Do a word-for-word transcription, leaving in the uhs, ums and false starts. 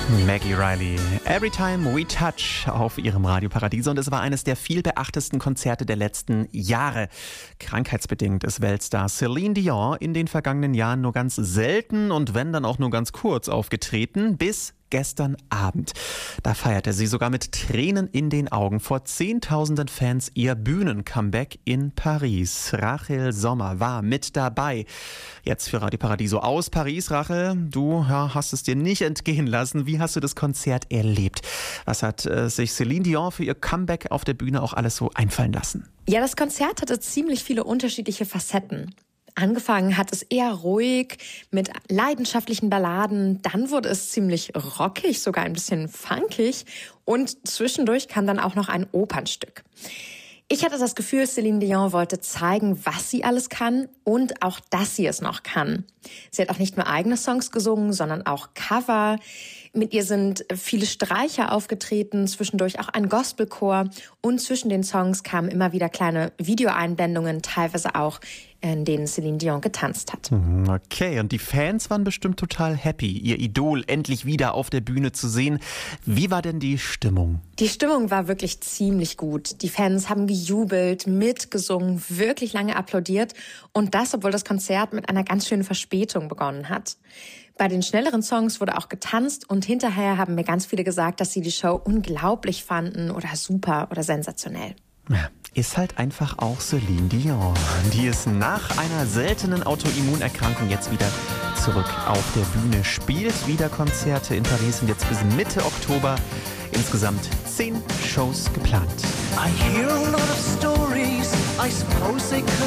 Maggie Reilly, Every Time We Touch auf ihrem Radio Paradiso, und es war eines der viel beachtesten Konzerte der letzten Jahre. Krankheitsbedingt ist Weltstar Celine Dion in den vergangenen Jahren nur ganz selten und wenn dann auch nur ganz kurz aufgetreten, bis gestern Abend. Da feierte sie sogar mit Tränen in den Augen vor zehntausenden Fans ihr Bühnen-Comeback in Paris. Rachel Sommer war mit dabei. Jetzt für Radio Paradiso aus Paris. Rachel, du ja, hast es dir nicht entgehen lassen. Wie hast du das Konzert erlebt? Was hat äh, sich Celine Dion für ihr Comeback auf der Bühne auch alles so einfallen lassen? Ja, das Konzert hatte ziemlich viele unterschiedliche Facetten. Angefangen hat es eher ruhig mit leidenschaftlichen Balladen, dann wurde es ziemlich rockig, sogar ein bisschen funkig und zwischendurch kam dann auch noch ein Opernstück. Ich hatte das Gefühl, Celine Dion wollte zeigen, was sie alles kann und auch, dass sie es noch kann. Sie hat auch nicht nur eigene Songs gesungen, sondern auch Cover. Mit ihr sind viele Streicher aufgetreten, zwischendurch auch ein Gospelchor und zwischen den Songs kamen immer wieder kleine Videoeinblendungen, teilweise auch, in denen Celine Dion getanzt hat. Okay, und die Fans waren bestimmt total happy, ihr Idol endlich wieder auf der Bühne zu sehen. Wie war denn die Stimmung? Die Stimmung war wirklich ziemlich gut. Die Fans haben gejubelt, mitgesungen, wirklich lange applaudiert und das, obwohl das Konzert mit einer ganz schönen Verspätung begonnen hat. Bei den schnelleren Songs wurde auch getanzt und hinterher haben mir ganz viele gesagt, dass sie die Show unglaublich fanden oder super oder sensationell. Ja, ist halt einfach auch Celine Dion, die ist nach einer seltenen Autoimmunerkrankung jetzt wieder zurück auf der Bühne, spielt wieder Konzerte in Paris und jetzt bis Mitte Oktober insgesamt zehn Shows geplant. I hear a lot of stories, I suppose they could